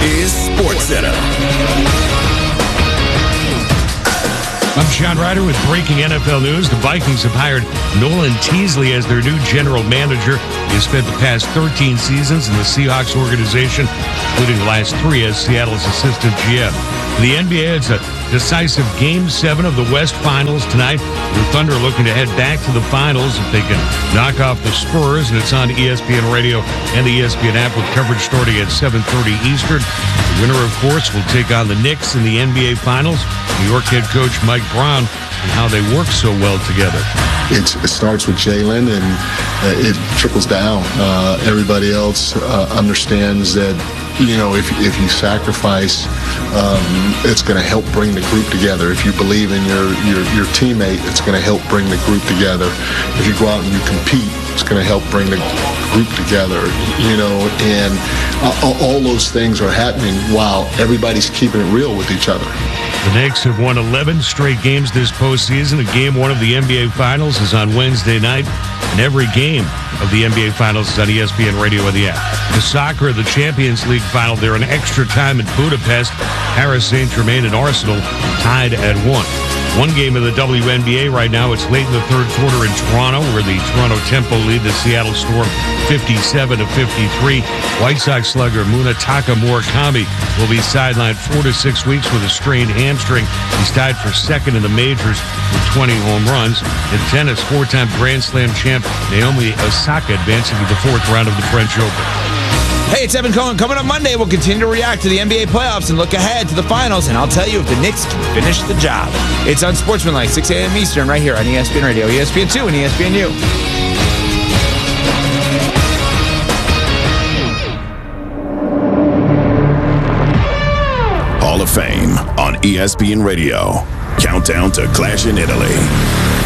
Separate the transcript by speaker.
Speaker 1: is SportsCenter.
Speaker 2: I'm Sean Ryder with breaking NFL news. The Vikings have hired Nolan Teasley as their new general manager. He has spent the past 13 seasons in the Seahawks organization, including the last 3 as Seattle's assistant GM. For the NBA, it's a decisive Game 7 of the West Finals tonight. The Thunder looking to head back to the finals if they can knock off the Spurs, and it's on ESPN Radio and the ESPN app with coverage starting at 7:30 Eastern. The winner, of course, will take on the Knicks in the NBA Finals. New York head coach Mike Brown and how they work so well together.
Speaker 3: It starts with Jalen, and it trickles down. Everybody else understands that, if you sacrifice, it's going to help bring the group together. If you believe in your teammate, it's going to help bring the group together. If you go out and you compete, it's going to help bring the group together, and all those things are happening while everybody's keeping it real with each other.
Speaker 2: The Knicks have won 11 straight games this postseason. Game 1 of the NBA Finals is on Wednesday night, and every game of the NBA Finals is on ESPN Radio and the app. The soccer, the Champions League final, they're in extra time in Budapest. Paris Saint-Germain and Arsenal tied at 1. One game of the WNBA right now. It's late in the third quarter in Toronto, where the Toronto Tempo lead the Seattle Storm 57-53. White Sox slugger Munetaka Murakami will be sidelined 4 to 6 weeks with a strained hamstring. He's tied for second in the majors with 20 home runs. In tennis, 4-time Grand Slam champ Naomi Osaka advancing to the 4th round of the French Open.
Speaker 4: Hey, it's Evan Cohen. Coming up Monday, we'll continue to react to the NBA playoffs and look ahead to the finals, and I'll tell you if the Knicks can finish the job. It's Unsportsmanlike, 6 a.m. Eastern, right here on ESPN Radio, ESPN2, and ESPNU.
Speaker 1: Hall of Fame on ESPN Radio. Countdown to Clash in Italy.